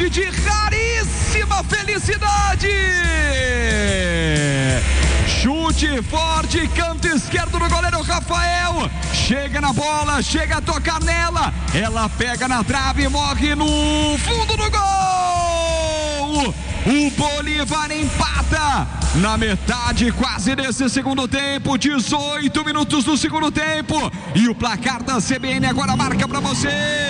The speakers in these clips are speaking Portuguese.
chute de raríssima felicidade. Chute forte, canto esquerdo do goleiro Rafael. Chega na bola, chega a tocar nela. Ela pega na trave e morre no fundo do gol. O Bolívar empata na metade quase desse segundo tempo, 18 minutos do segundo tempo. E o placar da CBN agora marca pra você.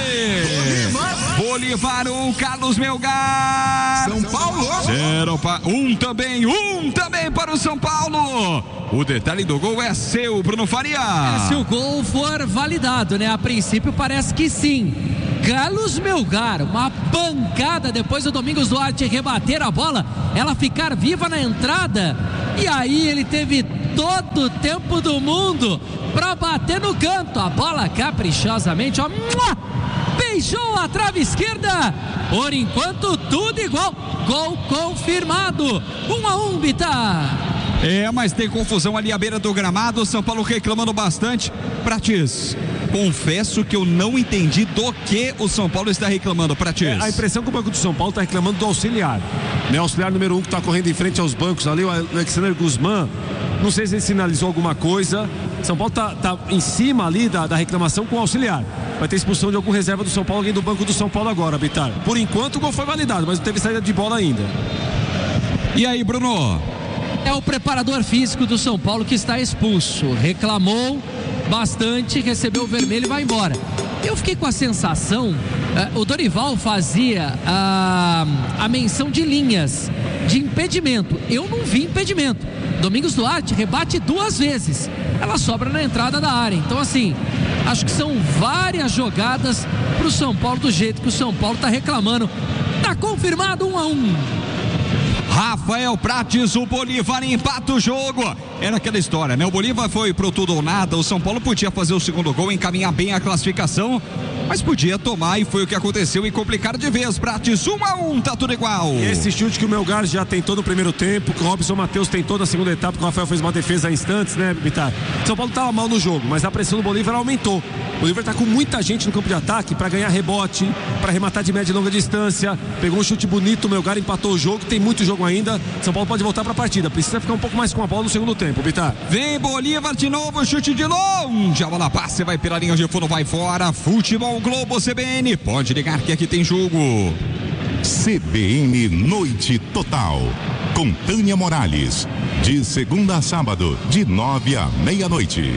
Bolívar 1, Carlos Melgar. São Paulo 0 para um também para o São Paulo. O detalhe do gol é seu, Bruno Faria. Se o gol for validado, né? A princípio parece que sim. Carlos Melgar, uma pancada depois do Domingos Duarte rebater a bola, ela ficar viva na entrada, e aí ele teve todo o tempo do mundo para bater no canto, a bola caprichosamente, ó, beijou a trave esquerda. Por enquanto tudo igual, gol confirmado, 1-1, Bitar. Mas tem confusão ali à beira do gramado, São Paulo reclamando bastante. Prates, confesso que eu não entendi do que o São Paulo está reclamando, Prates. A impressão que o banco do São Paulo está reclamando do auxiliar, né? O auxiliar número 1 que está correndo em frente aos bancos ali, o Alexander Guzmán. Não sei se ele sinalizou alguma coisa. São Paulo tá em cima ali da reclamação com o auxiliar. Vai ter expulsão de algum reserva do São Paulo, alguém do banco do São Paulo agora, Bitar. Por enquanto o gol foi validado, mas não teve saída de bola ainda. E aí, Bruno? É o preparador físico do São Paulo que está expulso. Reclamou bastante, recebeu o vermelho e vai embora. Eu fiquei com a sensação, o Dorival fazia a menção de linhas de impedimento. Eu não vi impedimento. Domingos Duarte rebate 2 vezes. Ela sobra na entrada da área. Então, assim, acho que são várias jogadas para o São Paulo do jeito que o São Paulo está reclamando. Está confirmado 1-1. Rafael Prates, o Bolívar empata o jogo. Era aquela história, né? O Bolívar foi pro tudo ou nada. O São Paulo podia fazer o segundo gol, encaminhar bem a classificação, mas podia tomar, e foi o que aconteceu, e complicar de vez. Prates 1-1, tá tudo igual. E esse chute que o Melgar já tentou no primeiro tempo, que o Robson Matheus tentou na segunda etapa, que o Rafael fez uma defesa há instantes, né, Bitar? São Paulo tava mal no jogo, mas a pressão do Bolívar aumentou. O Bolívar tá com muita gente no campo de ataque para ganhar rebote, para arrematar de média e longa distância. Pegou um chute bonito, o Melgar empatou o jogo, tem muito jogo ainda. São Paulo pode voltar para a partida, precisa ficar um pouco mais com a bola no segundo tempo, Bitar. Vem Bolívar de novo, chute de longe, a bola passa, vai pela linha de fundo, vai fora. Futebol Globo CBN, pode ligar que aqui tem jogo. CBN Noite Total, com Tânia Morales, de segunda a sábado, de 9 à meia-noite.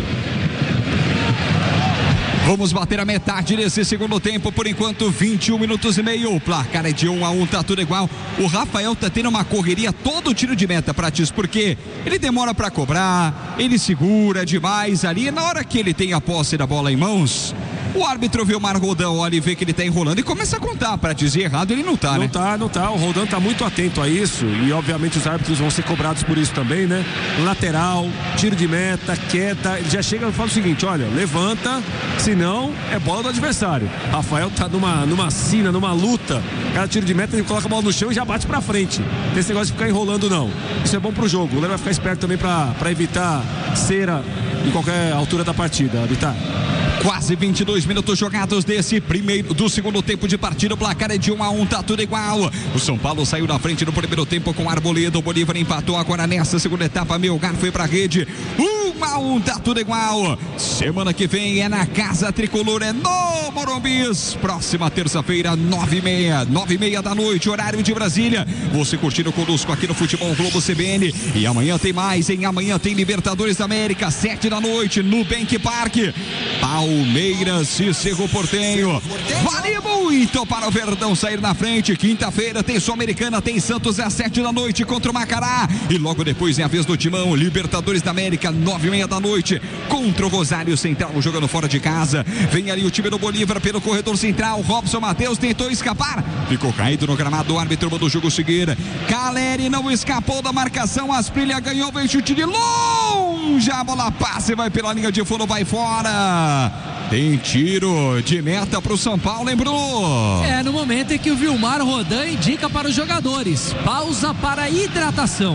Vamos bater a metade desse segundo tempo, por enquanto 21 minutos e meio, o placar é de 1-1, tá tudo igual. O Rafael tá tendo uma correria todo tiro de meta, Prates, porque ele demora para cobrar, ele segura demais ali, na hora que ele tem a posse da bola em mãos, o árbitro vê o Mar Roldão, olha, e vê que ele tá enrolando e começa a contar. Para dizer errado, ele não tá, né? Não tá. O Roldão tá muito atento a isso, e obviamente os árbitros vão ser cobrados por isso também, né? Lateral, tiro de meta, queda, ele já chega e fala o seguinte: olha, levanta, senão é bola do adversário. Rafael tá numa sina, numa luta. Cada tiro de meta ele coloca a bola no chão e já bate pra frente. Não tem esse negócio de ficar enrolando, não. Isso é bom pro jogo. O goleiro vai ficar esperto também pra evitar cera em qualquer altura da partida, evitar. Quase 22 minutos jogados do segundo tempo de partida. O placar é de 1-1, tá tudo igual. O São Paulo saiu na frente no primeiro tempo com Arboleda. O Bolívar empatou agora nessa segunda etapa. Melgar foi pra rede. 1-1, tá tudo igual. Semana que vem é na Casa Tricolor, é no Morumbis. Próxima terça-feira, 9h30 da noite, horário de Brasília. Você curtindo conosco aqui no Futebol Globo CBN. E amanhã tem mais, hein? Amanhã tem Libertadores da América, 7 da noite, no Bank Park. Palmeiras e Cerro Porteño. Vale muito para o Verdão sair na frente. Quinta-feira tem Sul-Americana, tem Santos às 7 da noite contra o Macará. E logo depois é a vez do Timão, Libertadores da América, 9h30 da noite, contra o Rosário Central, jogando fora de casa. Vem ali o time do Bolívar pelo corredor central. Robson Matheus tentou escapar, ficou caído no gramado. O árbitro mandou o jogo seguir. Caleri não escapou da marcação. Asprilha ganhou, vem chute de longe. A bola passa e vai pela linha de fundo, vai fora. Tem tiro de meta para o São Paulo, lembrou? No momento em que o Vilmar Rodan indica para os jogadores: pausa para hidratação.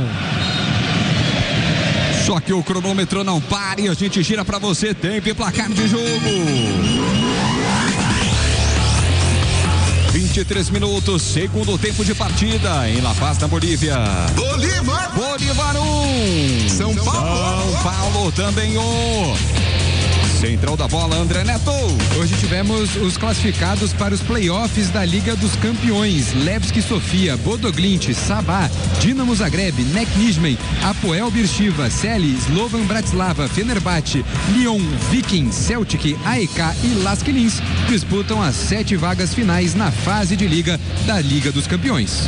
Só que o cronômetro não para e a gente gira para você. Tempo e placar de jogo. 23 minutos, segundo tempo de partida em La Paz, na Bolívia. Bolívar 1. São Paulo também 1. Central da bola, André Neto. Hoje tivemos os classificados para os playoffs da Liga dos Campeões. Levski Sofia, Bodoglint, Sabah, Dinamo Zagreb, Nek Nizhny, Apoel Beersheva, Celi, Slovan Bratislava, Fenerbahçe, Lyon, Viking, Celtic, AEK e Lask Linz disputam as 7 vagas finais na fase de liga da Liga dos Campeões.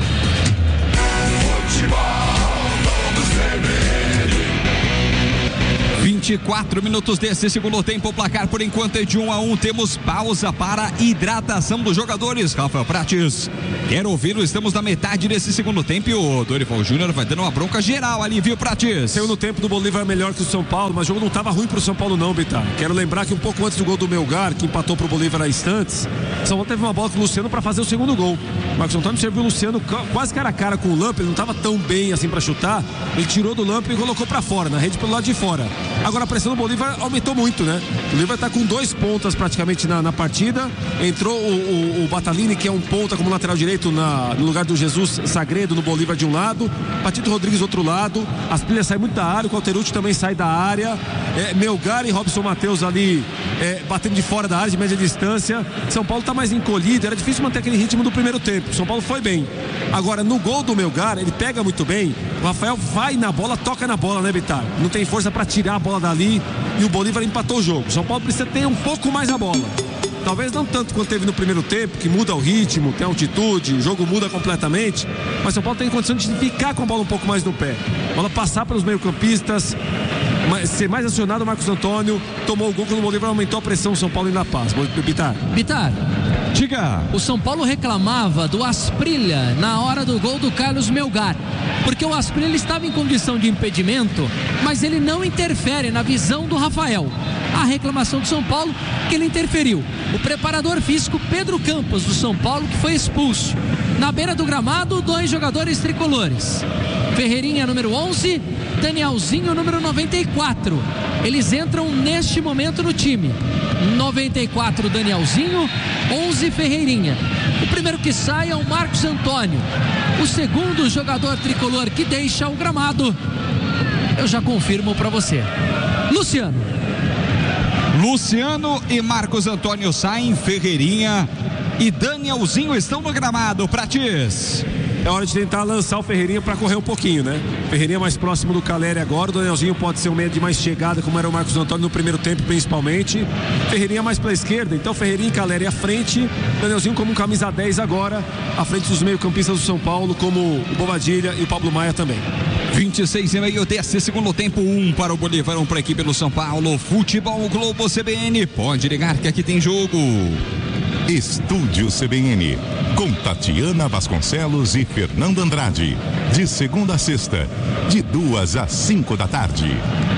24 minutos desse segundo tempo, o placar por enquanto é de 1-1. Temos pausa para hidratação dos jogadores. Rafael Prates, quero ouvi-lo, estamos na metade desse segundo tempo e o Dorival Júnior vai dando uma bronca geral ali, viu, Prates? Segundo tempo do Bolívar é melhor que o São Paulo, mas o jogo não estava ruim pro São Paulo não, Bitar. Quero lembrar que um pouco antes do gol do Melgar, que empatou pro Bolívar há instantes, o São Paulo teve uma bola com o Luciano para fazer o segundo gol. Marcos Antônio serviu o Luciano quase cara a cara com o Lamp, ele não estava tão bem assim para chutar, ele tirou do Lamp e colocou para fora, na rede pelo lado de fora. Agora a pressão do Bolívar aumentou muito, né? O Bolívar está com 2 pontas praticamente na partida. Entrou o Batalini, que é um ponta como lateral direito no lugar do Jesus Sagredo no Bolívar de um lado, Patito Rodrigues do outro lado. As pilhas saem muito da área, o Calterucci também sai da área. Melgar e Robson Matheus ali batendo de fora da área, de média distância. São Paulo está mais encolhido, era difícil manter aquele ritmo do primeiro tempo. São Paulo foi bem. Agora, no gol do Melgar, ele pega muito bem. O Rafael vai na bola, toca na bola, né, Bitar? Não tem força para tirar a bola dali e o Bolívar empatou o jogo. São Paulo precisa ter um pouco mais a bola. Talvez não tanto quanto teve no primeiro tempo, que muda o ritmo, tem altitude, o jogo muda completamente. Mas São Paulo tem condição de ficar com a bola um pouco mais no pé. A bola passar pelos meio-campistas, ser mais acionado. O Marcos Antônio tomou o gol quando o Bolívar aumentou a pressão do São Paulo em La Paz. Bitar, diga. O São Paulo reclamava do Asprilla na hora do gol do Carlos Melgar, porque o Asprilla estava em condição de impedimento, mas ele não interfere na visão do Rafael. A reclamação do São Paulo que ele interferiu. O preparador físico Pedro Campos do São Paulo, que foi expulso. Na beira do gramado, 2 jogadores tricolores. Ferreirinha, número 11, Danielzinho, número 94. Eles entram neste momento no time. 94, Danielzinho, 11, Ferreirinha. O primeiro que sai é o Marcos Antônio. O segundo jogador tricolor que deixa o gramado, eu já confirmo para você. Luciano e Marcos Antônio saem, Ferreirinha e Danielzinho estão no gramado. Prates. É hora de tentar lançar o Ferreirinha para correr um pouquinho, né? Ferreirinha mais próximo do Caleri agora. O Danielzinho pode ser um meio de mais chegada, como era o Marcos Antônio no primeiro tempo, principalmente. Ferreirinha mais pela esquerda, então Ferreirinha e Caleri à frente. Danielzinho como um camisa 10 agora, à frente dos meio-campistas do São Paulo, como o Bobadilha e o Pablo Maia também. 26,5 desse segundo tempo, 1 para o Bolívar, 1 para a equipe do São Paulo. Futebol Globo CBN, pode ligar que aqui tem jogo. Estúdio CBN, com Tatiana Vasconcelos e Fernando Andrade, de segunda a sexta, de 2 às 5 da tarde.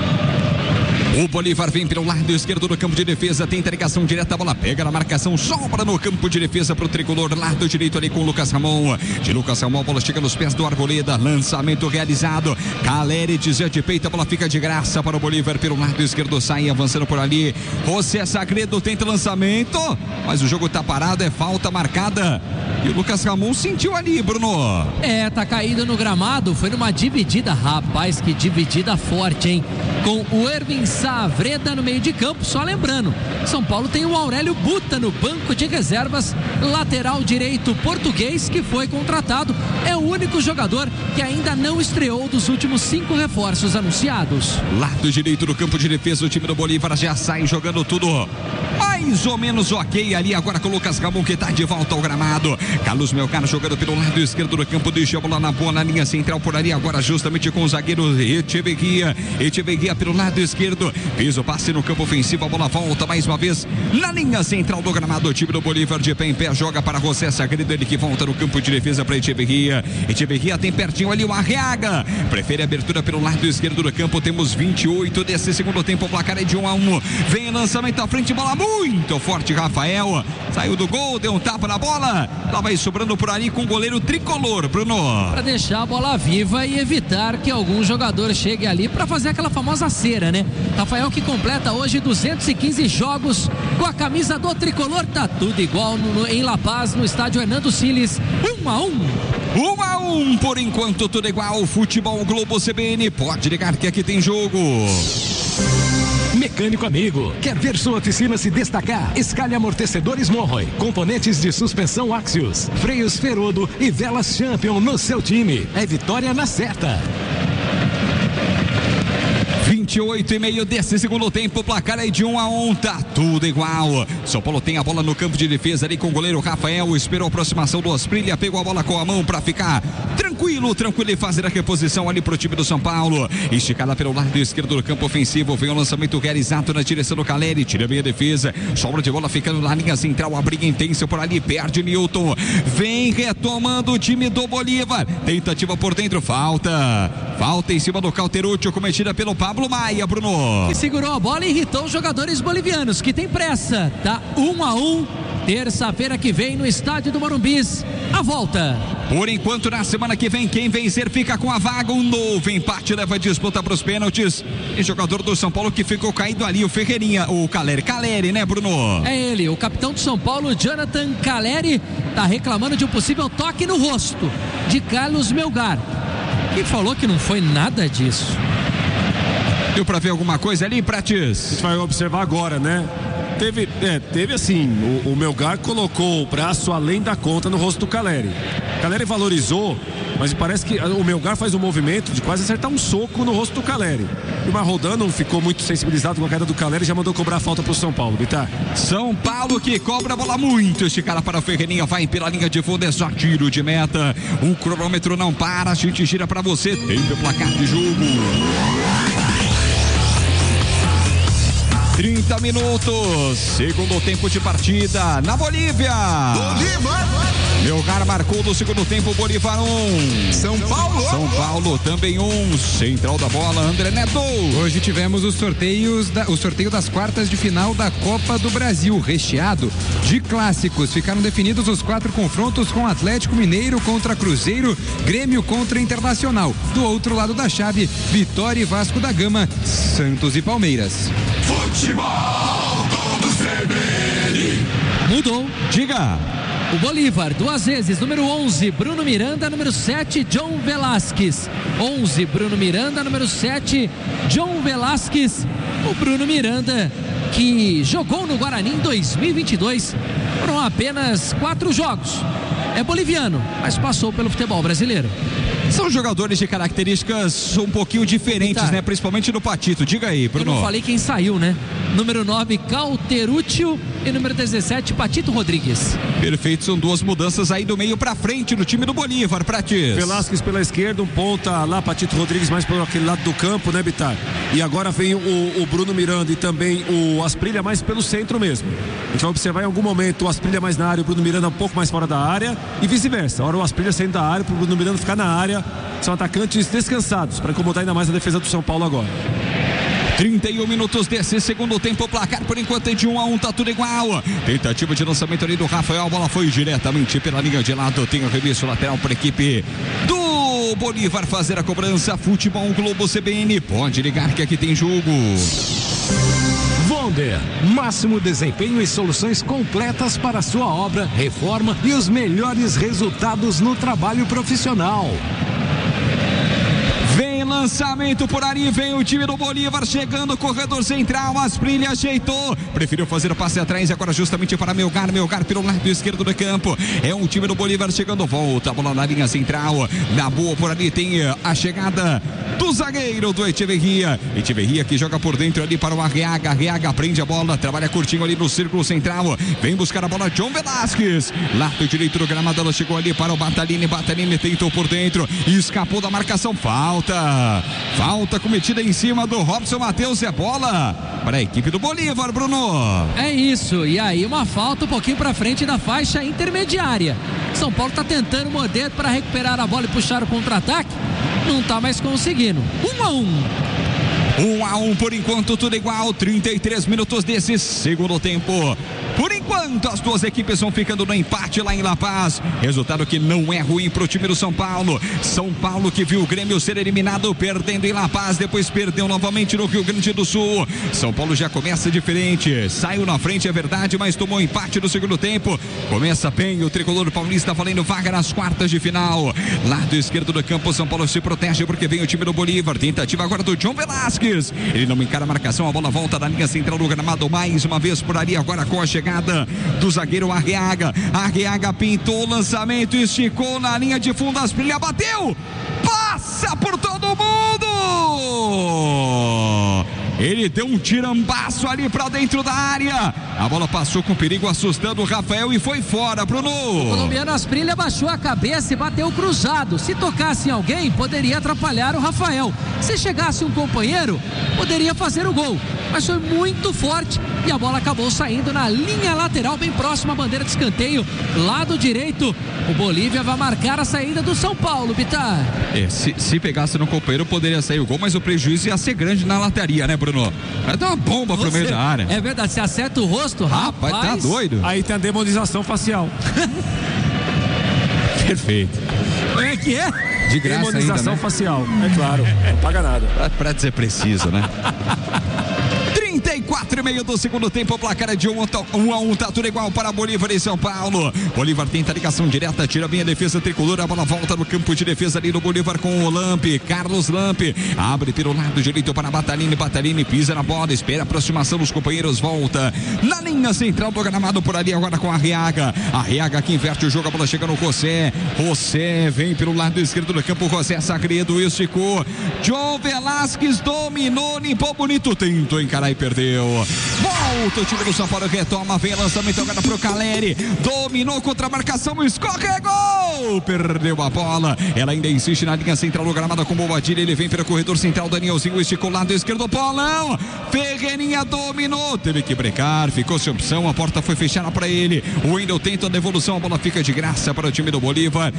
O Bolívar vem pelo lado esquerdo do campo de defesa, tenta ligação direta, a bola pega na marcação, sobra no campo de defesa para o tricolor, lado direito ali com o Lucas Ramon. De Lucas Ramon, a bola chega nos pés do Arboleda, lançamento realizado. Caleri desvia de peito, a bola fica de graça para o Bolívar pelo lado esquerdo, sai avançando por ali. José Sagredo tenta lançamento, mas o jogo está parado, é falta marcada. E o Lucas Ramon sentiu ali, Bruno. Tá caído no gramado, foi numa dividida, rapaz, que dividida forte, hein? Com o Ervin Savreda no meio de campo, só lembrando, São Paulo tem o Aurélio Buta no banco de reservas, lateral direito português que foi contratado, é o único jogador que ainda não estreou dos últimos 5 reforços anunciados. Lado direito do campo de defesa, o time do Bolívar já sai jogando tudo mais ou menos ok ali agora com o Lucas Ramon, que está de volta ao gramado. Carlos Melgar jogando pelo lado esquerdo do campo, deixa a bola na boa na linha central por ali agora justamente com o zagueiro Echeverria pelo lado esquerdo, fez o passe no campo ofensivo, a bola volta mais uma vez na linha central do gramado. O time do Bolívar de pé em pé joga para José Sagredo, ele que volta no campo de defesa para Echeverria tem pertinho ali o Arriaga, prefere a abertura pelo lado esquerdo do campo. Temos 28 desse segundo tempo, o placar é de 1-1. Vem lançamento à frente, bola muito forte, Rafael saiu do gol, deu um tapa na bola, lá vai sobrando por ali com o goleiro tricolor, Bruno, para deixar a bola viva e evitar que algum jogador chegue ali para fazer aquela famosa cera, né? Rafael, que completa hoje 215 jogos com a camisa do tricolor. Tá tudo igual em La Paz, no estádio Hernando Siles. 1-1. 1-1, por enquanto tudo igual. Futebol Globo CBN, pode ligar que aqui tem jogo. Mecânico amigo, quer ver sua oficina se destacar? Escalhe amortecedores Monroy, componentes de suspensão Axios, freios Ferodo e velas Champion no seu time. É vitória na certa. 28,5 desse segundo tempo, o placar é de 1-1, tá tudo igual. São Paulo tem a bola no campo de defesa ali com o goleiro Rafael, esperou a aproximação do Asprilla, pegou a bola com a mão pra ficar tranquilo e fazer a reposição ali pro time do São Paulo. Esticada pelo lado esquerdo do campo ofensivo, vem o lançamento realizado na direção do Caleri, tira bem a defesa, sobra de bola ficando na linha central, a briga intensa por ali, perde Newton, vem retomando o time do Bolívar, tentativa por dentro, falta em cima do Cauterucci, cometida pelo Pablo Maia, Bruno. Que segurou a bola e irritou os jogadores bolivianos, que tem pressa. Tá 1-1, terça-feira que vem no estádio do Morumbis, a volta. Por enquanto, na semana que vem, quem vencer fica com a vaga. Um novo empate leva a disputa para os pênaltis. E jogador do São Paulo que ficou caído ali, o Ferreirinha, o Caleri, né, Bruno? É ele, o capitão do São Paulo, Jonathan Caleri, tá reclamando de um possível toque no rosto de Carlos Melgar, que falou que não foi nada disso. Deu pra ver alguma coisa ali, Prates? A gente vai observar agora, né? Teve assim, o Melgar colocou o braço além da conta no rosto do Caleri. Caleri valorizou, mas parece que o Melgar faz um movimento de quase acertar um soco no rosto do Caleri. E o Marrodan não ficou muito sensibilizado com a queda do Caleri, já mandou cobrar a falta pro São Paulo, Bitar. São Paulo que cobra a bola muito esticada para o Ferreirinha, vai pela linha de fundo, é só tiro de meta. O cronômetro não para, a gente gira pra você, tem o placar de jogo. 30 minutos, segundo tempo de partida na Bolívia. Melgar marcou no segundo tempo, Bolívar 1. São Paulo também 1. Central da bola, André Neto. Hoje tivemos o sorteio das quartas de final da Copa do Brasil, recheado de clássicos. Ficaram definidos os 4 confrontos com Atlético Mineiro contra Cruzeiro, Grêmio contra Internacional. Do outro lado da chave, Vitória e Vasco da Gama, Santos e Palmeiras. Futebol do CBN. Mudou. Diga. O Bolívar, 2 vezes, número 11, Bruno Miranda, número 7, John Velasquez. 11, Bruno Miranda, número 7, John Velasquez. O Bruno Miranda, que jogou no Guarani em 2022, foram apenas 4 jogos. É boliviano, mas passou pelo futebol brasileiro. São jogadores de características um pouquinho diferentes, né? Principalmente no Patito. Diga aí, Bruno. Eu não falei quem saiu, né? Número 9, Cauterucci, e número 17, Patito Rodrigues. Perfeito, são 2 mudanças aí do meio pra frente no time do Bolívar, Prates. Velasquez pela esquerda, um ponta lá, Patito Rodrigues mais por aquele lado do campo, né, Bitar? E agora vem o Bruno Miranda e também o Asprilla mais pelo centro mesmo. A gente vai observar em algum momento o Asprilla mais na área, o Bruno Miranda um pouco mais fora da área e vice-versa. A hora o Asprilla saindo da área, pro Bruno Miranda ficar na área. São atacantes descansados para incomodar ainda mais a defesa do São Paulo agora. 31 minutos desse segundo tempo, o placar por enquanto é de 1-1, tá tudo igual. Tentativa de lançamento ali do Rafael, a bola foi diretamente pela linha de lado, tem o arremesso lateral para a equipe do Bolívar fazer a cobrança. Futebol Globo CBN, pode ligar que aqui tem jogo. Wonder, máximo desempenho e soluções completas para sua obra, reforma e os melhores resultados no trabalho profissional. Vem lançamento por ali, vem o time do Bolívar chegando, corredor central, Asprilla ajeitou, preferiu fazer o passe atrás, agora justamente para Melgar pelo lado esquerdo do campo, é um time do Bolívar chegando, volta a bola na linha central, na boa por ali tem a do zagueiro do Echeverria que joga por dentro ali para o Arreaga prende a bola, trabalha curtinho ali no círculo central, vem buscar a bola John Velasquez, lado direito do gramado, ela chegou ali para o Batalini tentou por dentro, escapou da marcação, falta cometida em cima do Robson Matheus, é bola para a equipe do Bolívar, Bruno. É isso, e aí uma falta um pouquinho para frente da faixa intermediária. São Paulo está tentando morder para recuperar a bola e puxar o contra-ataque, não está mais conseguindo. 1-1 por enquanto, tudo igual. 33 minutos desse segundo tempo. Por enquanto enquanto as duas equipes vão ficando no empate lá em La Paz. Resultado que não é ruim pro time do São Paulo. São Paulo que viu o Grêmio ser eliminado perdendo em La Paz, depois perdeu novamente no Rio Grande do Sul. São Paulo já começa diferente, saiu na frente, é verdade, mas tomou empate no segundo tempo. Começa bem o tricolor paulista valendo vaga nas quartas de final. Lado esquerdo do campo, São Paulo se protege porque vem o time do Bolívar. Tentativa agora do John Velasquez. Ele não encara a marcação, a bola volta da linha central do gramado mais uma vez por ali, agora com a chegada do zagueiro Arriaga. Arriaga pintou o lançamento, esticou na linha de fundo, Asprilla bateu, passa por todo mundo. Ele deu um tirambaço ali pra dentro da área. A bola passou com perigo, assustando o Rafael e foi fora, Bruno. O colombiano Asprilla baixou a cabeça e bateu cruzado. Se tocasse em alguém, poderia atrapalhar o Rafael. Se chegasse um companheiro, poderia fazer o gol. Mas foi muito forte e a bola acabou saindo na linha lateral, bem próxima à bandeira de escanteio, lado direito. O Bolívia vai marcar a saída do São Paulo, Bitar. Se pegasse no companheiro, poderia sair o gol, mas o prejuízo ia ser grande na lataria, né, Bruno? Vai dar uma bomba pro meio da área. É verdade, se acerta o rosto, rapaz. Tá doido. Aí tem a demonização facial. Perfeito. Como é que é? De graça demonização ainda, né? facial, é claro. Não paga nada. Pra dizer preciso, né? 34,5 do segundo tempo, o placar é de 1-1, tá tudo igual para Bolívar e São Paulo. Bolívar tenta a ligação direta, tira bem a defesa tricolor, a bola volta no campo de defesa ali do Bolívar com o Lampe, Carlos Lampe, abre pelo lado direito para Batalini pisa na bola, espera a aproximação dos companheiros, volta na linha central do gramado por ali agora com a Arriaga que inverte o jogo, a bola chega no José vem pelo lado esquerdo do campo, José Sagredo, esticou, John Velasquez dominou, limpou bonito, tentou encarar e perdeu. Volta o time do São Paulo, retoma, vem lançamento agora pro Caleri, dominou contra a marcação, escorregou, perdeu a bola, ela ainda insiste na linha central do gramado com Bobadilha, ele vem pelo corredor central, Danielzinho esticou lado esquerdo, Paulão, Ferreirinha dominou, teve que brecar, ficou sem opção, a porta foi fechada para ele, o Wendel tenta a devolução, a bola fica de graça para o time do Bolívar.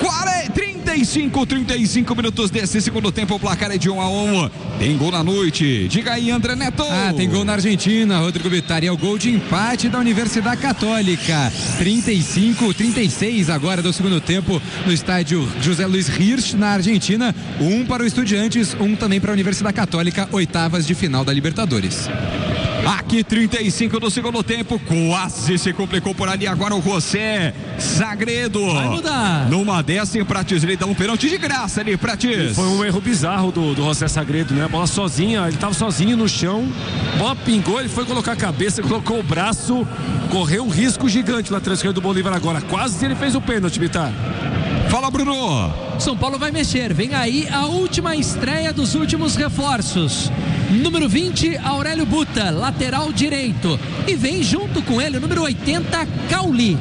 35 minutos desse segundo tempo, o placar é de 1-1. Tem gol na noite, diga aí, André Neto. Tem gol na Argentina, Rodrigo Bitar, e é o gol de empate da Universidade Católica. 35-36 agora do segundo tempo no estádio José Luiz Hirsch, na Argentina. Um para o Estudiantes, um também para a Universidade Católica, oitavas de final da Libertadores. Aqui 35 do segundo tempo, quase se complicou por ali, agora o José Sagredo. Vai mudar. Numa dessa em Prates, ele dá um pênalti de graça ali, Prates. Foi um erro bizarro do José Sagredo, né? A bola sozinha, ele tava sozinho no chão, a bola pingou, ele foi colocar a cabeça, colocou o braço, correu um risco gigante lá atrás do Bolívar agora, quase ele fez o pênalti, Bitar. Fala, Bruno. São Paulo vai mexer, vem aí a última estreia dos últimos reforços. Número 20, Aurélio Buta, lateral direito. E vem junto com ele o número 80, Cauli.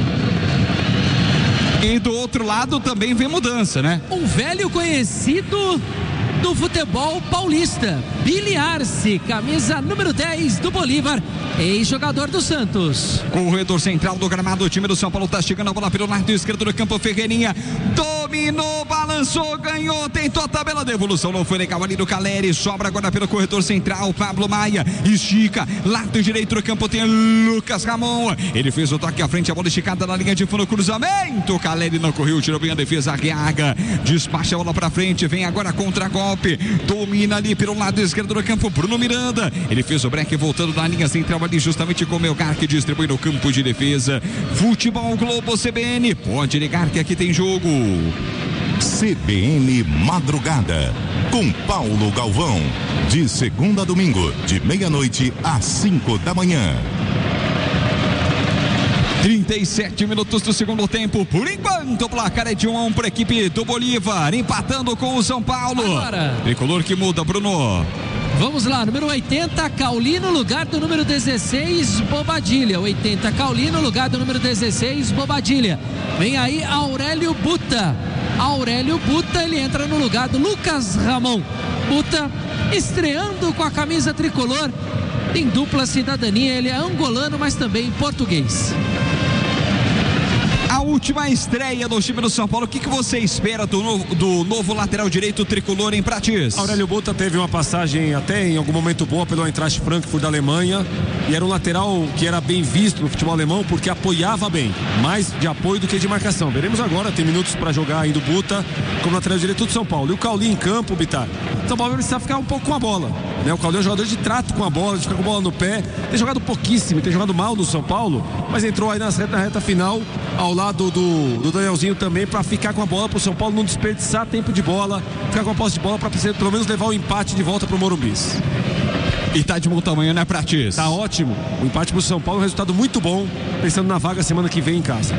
E do outro lado também vem mudança, né? Um velho conhecido do futebol paulista, Billy Arce, camisa número 10 do Bolívar, ex-jogador do Santos. Corredor central do gramado, o time do São Paulo tá chegando, a bola pelo lado esquerdo do campo, Ferreirinha dominou, balançou, ganhou, tentou a tabela, devolução não foi legal ali do Caleri, sobra agora pelo corredor central, Pablo Maia, estica, lado direito do campo tem Lucas Ramon, ele fez o toque à frente, a bola esticada na linha de fundo, cruzamento, Caleri não correu, tirou bem a defesa, Arriaga, despacha a bola pra frente, vem agora contra-golpe, domina ali pelo lado esquerdo do campo, Bruno Miranda, ele fez o break voltando na linha central ali justamente com o Melgar que distribui no campo de defesa. Futebol Globo CBN, pode ligar que aqui tem jogo. CBN Madrugada, com Paulo Galvão, de segunda a domingo, de meia-noite às 5 da manhã. 37 minutos do segundo tempo, por enquanto o placar é de 1-1 para a equipe do Bolívar, empatando com o São Paulo. Agora. Tricolor que muda, Bruno. Vamos lá, número 80, Cauli no lugar do número 16, Bobadilha. 80, Cauli no lugar do número 16, Bobadilha. Vem aí Aurélio Buta. Aurélio Buta, ele entra no lugar do Lucas Ramon. Buta estreando com a camisa tricolor. Tem dupla cidadania, ele é angolano, mas também português. última estreia do time do São Paulo. O que você espera do novo lateral direito tricolor em Prates? Aurélio Buta teve uma passagem até em algum momento boa pelo Eintracht Frankfurt da Alemanha, e era um lateral que era bem visto no futebol alemão porque apoiava bem, mais de apoio do que de marcação. Veremos agora, tem minutos para jogar ainda o Buta como lateral direito do São Paulo. E o Cauli em campo, Bitar. São Paulo vai precisar ficar um pouco com a bola, né? O Cauli é um jogador de trato com a bola, de ficar com a bola no pé. Tem jogado pouquíssimo, tem jogado mal no São Paulo, mas entrou aí na reta final ao lado do Danielzinho também, para ficar com a bola, para o São Paulo não desperdiçar tempo de bola, ficar com a posse de bola para pelo menos levar o empate de volta para o Morumbi. E tá de bom tamanho, né, Prates? Tá ótimo. O empate pro São Paulo é um resultado muito bom, pensando na vaga semana que vem em casa.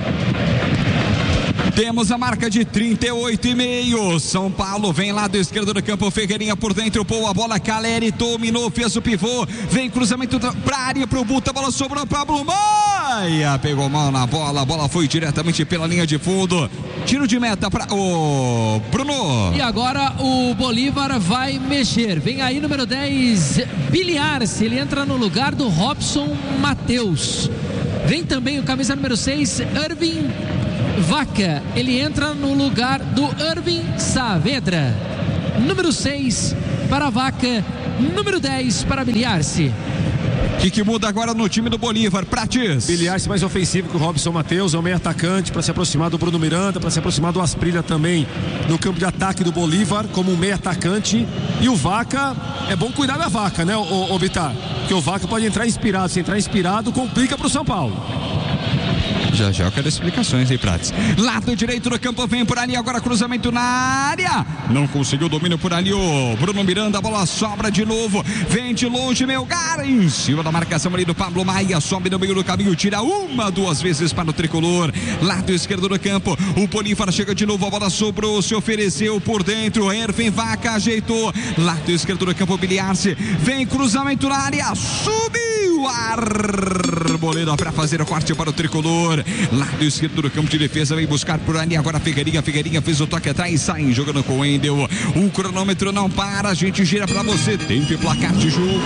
Temos a marca de 38,5. São Paulo vem lá do esquerdo do campo. Ferreirinha por dentro, pô a bola. Caleri dominou, fez o pivô. Vem cruzamento pra área pro Buta. A bola sobrou pra Pablo Maia. Pegou mal na bola. A bola foi diretamente pela linha de fundo. Tiro de meta para o Bruno. E agora o Bolívar vai mexer. Vem aí número 10, Biliarce. Ele entra no lugar do Robson Matheus. Vem também o camisa número 6, Irving Vaca, ele entra no lugar do Irving Saavedra. Número 6 para Vaca, número 10 para Biliarce. O que muda agora no time do Bolívar? Prates. Biliarce mais ofensivo que o Robson Matheus, é o meio atacante para se aproximar do Bruno Miranda, para se aproximar do Asprilla também no campo de ataque do Bolívar, como um meio atacante. E o Vaca, é bom cuidar da Vaca, né, o Bitar? Porque o Vaca pode entrar inspirado, se entrar inspirado complica para o São Paulo. Já eu quero explicações aí, Prates. Lado direito do campo, vem por ali agora, cruzamento na área. Não conseguiu o domínio por ali o Bruno Miranda, a bola sobra de novo. Vem de longe, Melgar, em cima da marcação ali do Pablo Maia. Sobe no meio do caminho, tira 2 vezes para o tricolor. Lado esquerdo do campo, o Bolívar chega de novo, a bola sobrou, se ofereceu por dentro. Ervin Vaca ajeitou. Lado esquerdo do campo, Biliarce. Vem cruzamento na área, subiu. Arboleda para fazer o corte para o tricolor. Lado esquerdo do campo de defesa, vem buscar por ali agora Figueirinha fez o toque atrás e sai jogando com o Wendel. O cronômetro não para, a gente gira para você, tempo e placar de jogo.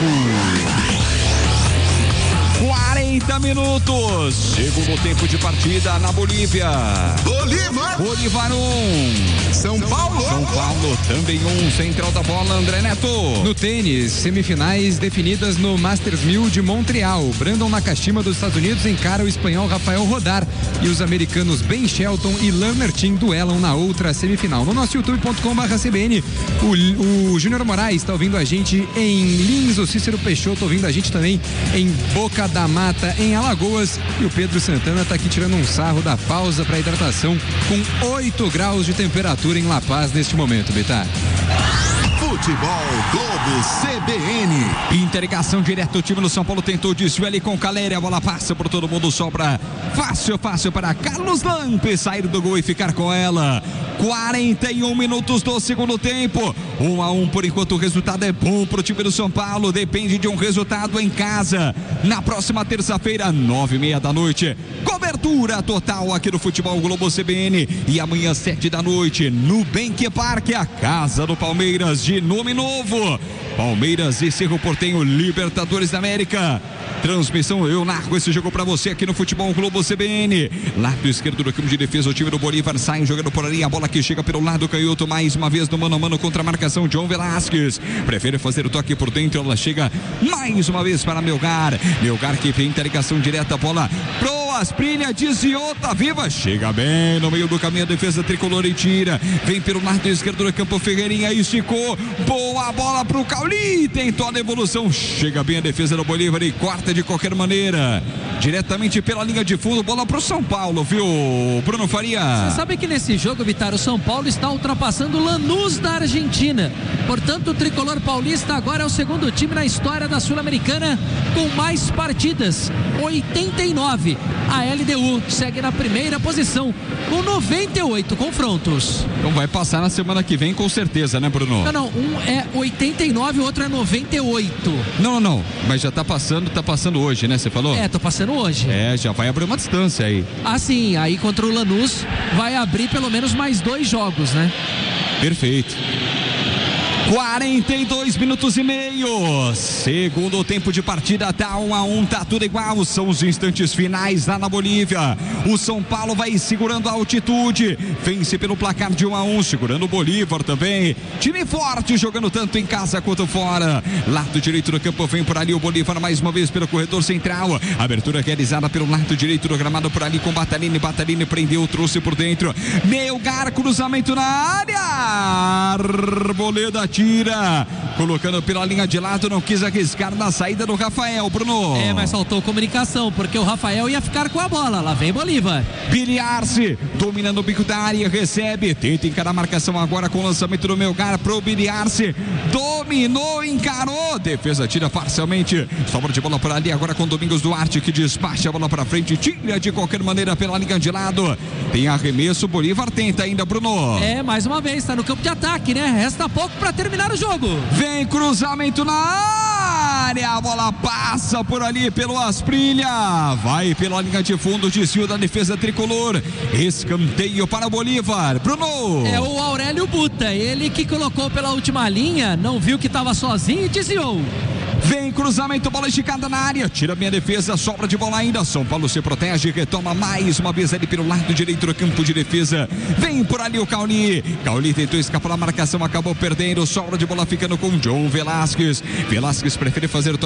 40 minutos, segundo tempo de partida na Bolívia. Bolívar 1, São Paulo também 1, central da bola, André Neto. No tênis, semifinais definidas no Masters 1000 de Montreal. Brandon Nakashima dos Estados Unidos encara o espanhol Rafael Rodar e os americanos Ben Shelton e Lerner Tim duelam na outra semifinal. No nosso youtube.com/CBN, o Júnior Moraes está ouvindo a gente em Lins, o Cícero Peixoto ouvindo a gente também em Boca da Mata, em Alagoas, e o Pedro Santana está aqui tirando um sarro da pausa para hidratação com 8 graus de temperatura em La Paz neste momento, Bitar. Futebol Globo CBN. Interligação direta, o time do São Paulo tentou desvio ali com o Caleri, a bola passa por todo mundo, sobra fácil para Carlos Lampe sair do gol e ficar com ela. 41 minutos do segundo tempo, 1-1 por enquanto. O resultado é bom pro time do São Paulo, depende de um resultado em casa na próxima terça-feira, 9h30 da noite. Cobertura total aqui no Futebol Globo CBN, e amanhã 7 da noite no Nubank Parque, a casa do Palmeiras de nome novo, Palmeiras e Cerro Porteño, Libertadores da América. Transmissão, eu narro esse jogo pra você aqui no Futebol Globo CBN. Lado esquerdo do campo de defesa, o time do Bolívar sai jogando por ali, a bola que chega pelo lado canhoto, mais uma vez no mano a mano contra a marcação, John Velasquez prefere fazer o toque por dentro, ela chega mais uma vez para Melgar que vem interligação direta, a bola pro Asprilla, desviou, tá viva, chega bem no meio do caminho, a defesa tricolor e tira, vem pelo lado esquerdo do campo, Ferreirinha esticou, boa bola pro Cauli, tentou a devolução, chega bem a defesa do Bolívar e corta de qualquer maneira, diretamente pela linha de fundo, bola pro São Paulo, viu, Bruno Faria? Você sabe que nesse jogo, Vitar, o São Paulo está ultrapassando o Lanús da Argentina, portanto o tricolor paulista agora é o segundo time na história da Sul-Americana com mais partidas, 89. A LDU segue na primeira posição com 98 confrontos. Então vai passar na semana que vem com certeza, né, Bruno? Não, um é 89, o outro é 98. Não, mas já tá passando hoje, né, você falou? Tô passando hoje. Já vai abrir uma distância aí. Ah, sim, aí contra o Lanús vai abrir pelo menos mais 2 jogos, né? Perfeito. 42 minutos e meio. Segundo tempo de partida, tá 1-1, tá tudo igual. São os instantes finais lá na Bolívia. O São Paulo vai segurando a altitude. Vence pelo placar de 1-1, segurando o Bolívar também. Time forte, jogando tanto em casa quanto fora. Lado direito do campo, vem por ali o Bolívar mais uma vez pelo corredor central. Abertura realizada pelo lado direito do gramado por ali com Batalini. Batalini prendeu, trouxe por dentro. Melgar, cruzamento na área. Arboleda tira, colocando pela linha de lado, não quis arriscar na saída do Rafael, Bruno. Mas faltou comunicação, porque o Rafael ia ficar com a bola. Lá vem Bolívar. Billy Arce, dominando o bico da área, recebe, tenta encarar a marcação agora com o lançamento do Melgar pro Billy Arce. Dominou, encarou, defesa tira parcialmente, sobra de bola por ali agora com Domingos Duarte, que despacha a bola pra frente, tira de qualquer maneira pela linha de lado. Tem arremesso, Bolívar tenta ainda, Bruno. Mais uma vez, tá no campo de ataque, né? Resta pouco pra terminar o jogo. Vem cruzamento na área, a bola passa por ali pelo Asprilha, vai pela linha de fundo, desvio da defesa tricolor, escanteio para o Bolívar, Bruno. É o Aurélio Buta, ele que colocou pela última linha, não viu que estava sozinho e desviou. Vem cruzamento, bola esticada na área, tira minha defesa, sobra de bola ainda, São Paulo se protege, retoma mais uma vez ali pelo lado direito do campo de defesa, vem por ali o Cauli tentou escapar da marcação, acabou perdendo, sobra de bola ficando com John Velasquez prefere fazer o